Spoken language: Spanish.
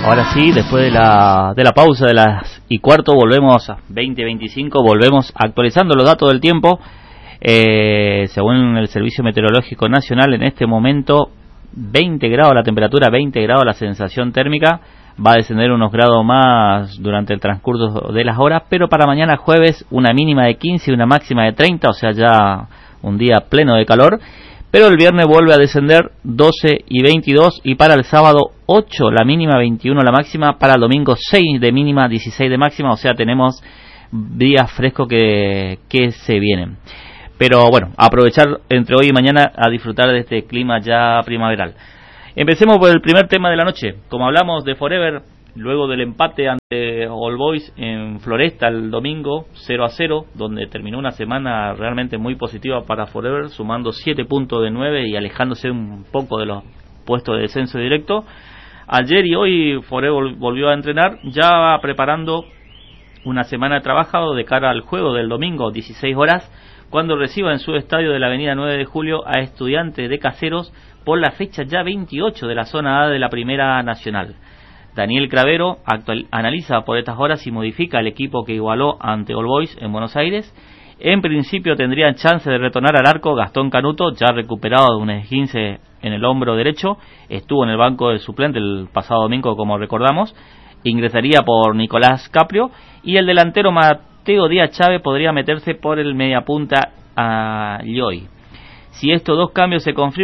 Ahora sí, después de la pausa de las y cuarto, volvemos a 20:25, volvemos actualizando los datos del tiempo. Según el Servicio Meteorológico Nacional, en este momento 20 grados la temperatura, 20 grados la sensación térmica. Va a descender unos grados más durante el transcurso de las horas, pero para mañana jueves una mínima de 15 y una máxima de 30, o sea, ya un día pleno de calor. Pero el viernes vuelve a descender 12 y 22, y para el sábado 8 la mínima, 21 la máxima, para el domingo 6 de mínima, 16 de máxima, o sea, tenemos días frescos que se vienen. Pero bueno, aprovechar entre hoy y mañana a disfrutar de este clima ya primaveral. Empecemos por el primer tema de la noche. Como hablamos de Forever, luego del empate ante All Boys en Floresta el domingo 0-0, donde terminó una semana realmente muy positiva para Forever, sumando 7 puntos de 9 y alejándose un poco de los puestos de descenso directo. Ayer y hoy Forever volvió a entrenar, ya preparando una semana de trabajo de cara al juego del domingo, 16 horas, cuando reciba en su estadio de la avenida 9 de Julio a Estudiantes de Caseros por la fecha ya 28 de la zona A de la Primera Nacional. Daniel Cravero analiza por estas horas y modifica el equipo que igualó ante All Boys en Buenos Aires. En principio tendrían chance de retornar al arco Gastón Canuto, ya recuperado de un esguince en el hombro derecho. Estuvo en el banco de suplente el pasado domingo, como recordamos. Ingresaría por Nicolás Caprio, y el delantero Mateo Díaz Chávez podría meterse por el mediapunta a Lloy. Si estos dos cambios se confirman,